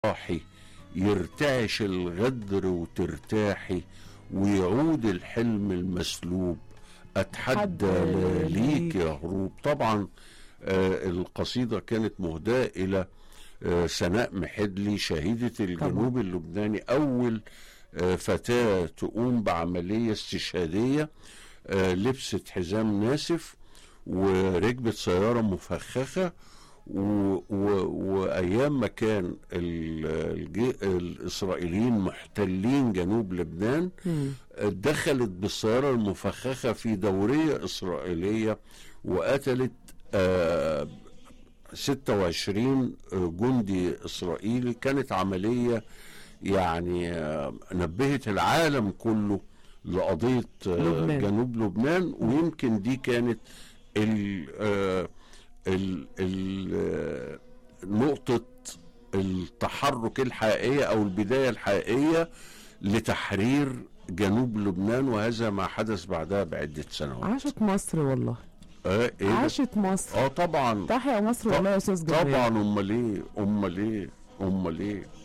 راحي يرتعش الغدر وترتاحي، ويعود الحلم المسلوب، اتحدى ليك يا هروب. طبعا القصيدة كانت مهداة الى سناء محدلي شهيدة الجنوب اللبناني، اول فتاة تقوم بعملية استشهادية، لبست حزام ناسف وركبت سيارة مفخخة، وايام ما كان الاسرائيليين محتلين جنوب لبنان دخلت بالسيارة المفخخة في دورية اسرائيلية وقتلت 26 جندي اسرائيلي. كانت عملية يعني نبهت العالم كله لقضية جنوب لبنان، ويمكن دي كانت نقطة التحرك الحقيقية أو البداية الحقيقية لتحرير جنوب لبنان، وهذا ما حدث بعدها بعدة سنوات. عاشت مصر والله. إيه عاشت مصر. طبعا تحيا مصر والله يا أستاذ جمال. طبعا. أمال إيه